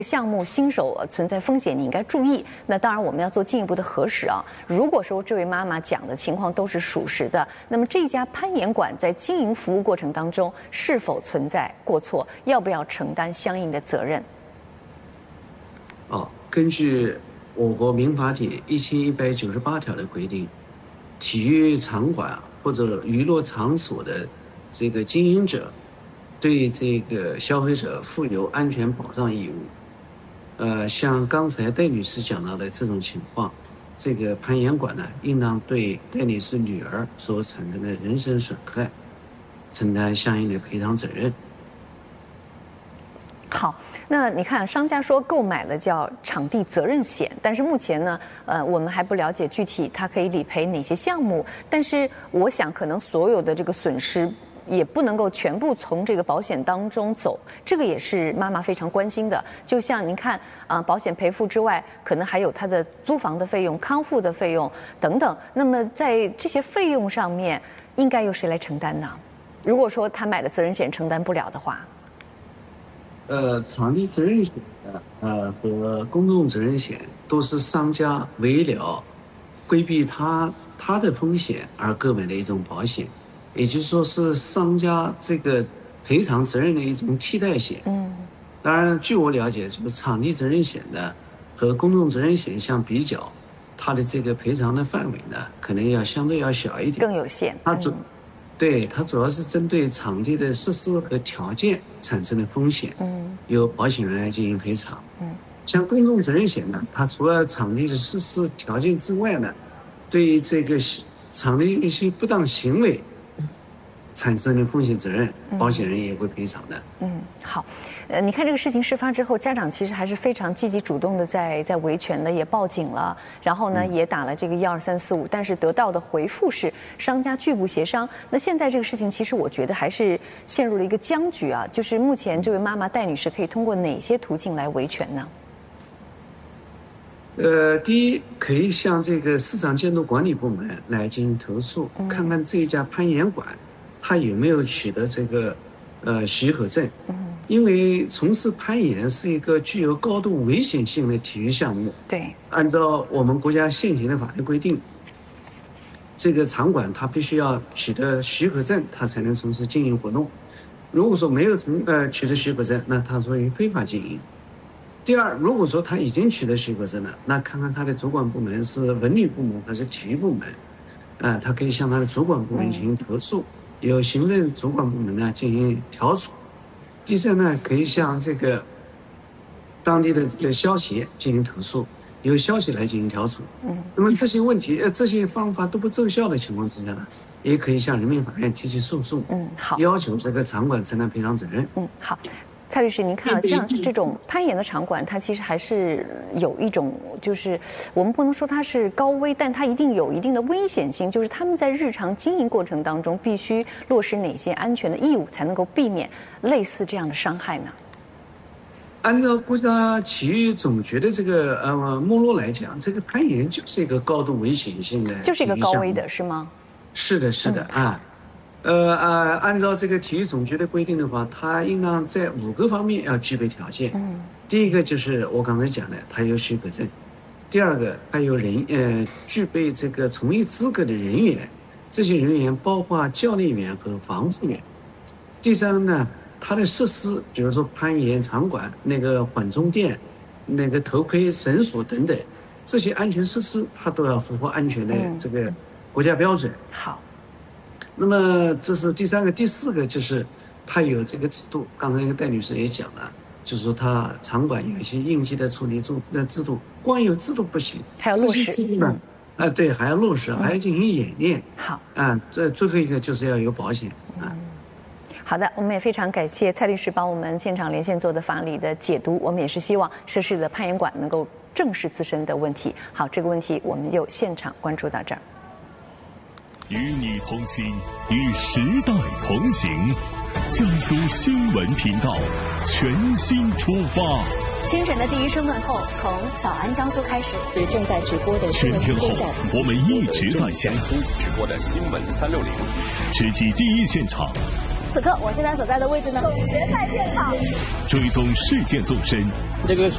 项目新手存在风险，你应该注意。那当然，我们要做进一步的核实啊。如果说这位妈妈讲的情况都是属实的，那么这家攀岩馆在经营服务过程当中是否存在过错，要不要承担相应的责任？ 根据我国民法典1198条的规定，体育场馆或者娱乐场所的这个经营者，对这个消费者负有安全保障义务。像刚才戴女士讲到的这种情况，这个攀岩馆呢，应当对戴女士女儿所产生的人身损害承担相应的赔偿责任。 好，那你看，商家说购买了叫场地责任险，但是目前呢，我们还不了解具体它可以理赔哪些项目。但是我想，可能所有的这个损失也不能够全部从这个保险当中走，这个也是妈妈非常关心的。就像您看保险赔付之外，可能还有它的租房的费用、康复的费用等等。那么在这些费用上面，应该由谁来承担呢？如果说他买的责任险承担不了的话。 场地责任险和公众责任险都是商家为了规避他的风险而购买的一种保险，也就是说是商家这个赔偿责任的一种替代险。当然，据我了解，这个场地责任险呢和公众责任险相比较，它的这个赔偿的范围呢，可能相对要小一点， 更有限。 它主要是针对场地的设施和条件产生的风险，由保险人来进行赔偿。像公众责任险呢，它除了场地的设施条件之外呢，对于这个场地一些不当行为产生的风险责任，保险人也会赔偿的。 好，你看这个事情事发之后，家长其实还是非常积极主动的在维权的，也报警了，然后呢也打了这个12345，但是得到的回复是商家拒不协商。那现在这个事情其实我觉得还是陷入了一个僵局啊，就是目前这位妈妈戴女士可以通过哪些途径来维权呢？ 第一，可以向这个市场监督管理部门来进行投诉，看看这一家攀岩馆他有没有取得这个许可证。因为从事攀岩是一个具有高度危险性的体育项目。 对，按照我们国家现行的法律规定，这个场馆它必须要取得许可证，它才能从事经营活动。如果说没有取得许可证，那它属于非法经营。第二，如果说他已经取得许可证了，那看看他的主管部门是文旅部门还是体育部门，他可以向他的主管部门进行投诉，由行政主管部门呢进行调处。第三呢，可以向这个当地的这个消协进行投诉，由消协来进行调处。那么这些问题这些方法都不奏效的情况之下呢，也可以向人民法院提起诉讼。好，要求这个场馆承担赔偿责任。 好。蔡律师，您看像这种攀岩的场馆，它其实还是有一种，就是我们不能说它是高危，但它一定有一定的危险性。就是他们在日常经营过程当中，必须落实哪些安全的义务，才能够避免类似这样的伤害呢？ 按照国家体育总局的这个目录来讲，这个攀岩就是一个高度危险性的， 就是一个高危的，是吗？ 是的，是的按照这个体育总局的规定的话，它应当在5个方面要具备条件。第一个就是我刚才讲的，它有许可证；第二个，它有具备这个从业资格的人员，这些人员包括教练员和防护员；第三呢，它的设施，比如说攀岩场馆那个缓冲垫、那个头盔、绳索等等，这些安全设施它都要符合安全的这个国家标准。 好。 那么这是第三个，第四个就是它有这个制度。刚才戴女士也讲了，就是说它场馆有一些应急的处理制度，光有制度不行， 还要落实。 制度呢，对，还要落实，还要进行演练。 好， 这最后一个就是要有保险。 好的，我们也非常感谢蔡律师帮我们现场连线做的法理的解读。我们也是希望涉事的攀岩馆能够正视自身的问题。好，这个问题我们就现场关注到这儿。 与你同行，与时代同行。江苏新闻频道全新出发。 清晨的第一声问候，从早安江苏开始。正在直播的全天候，我们一直在线。 直播的新闻360， 直击第一现场。 此刻我现在所在的位置呢，总决赛现场， 追踪事件纵深。 这个